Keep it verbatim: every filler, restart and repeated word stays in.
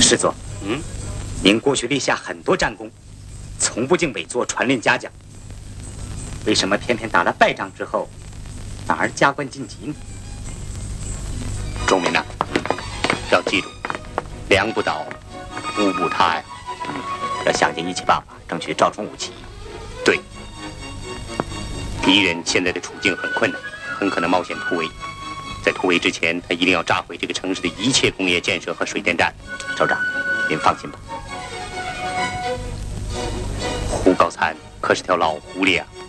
师座，嗯，您过去立下很多战功，从不敬委座，传令嘉奖，为什么偏偏打了败仗之后，反而加官晋级呢？ 仲明呐，要记住，粮不倒，屋不塌呀。 嗯，要想尽一切办法，争取赵崇武起义。 对，敌人现在的处境很困难，很可能冒险突围。在突围之前，他一定要炸毁这个城市的一切工业建设和水电站。 首长，您放心吧。 胡高参可是条老狐狸啊！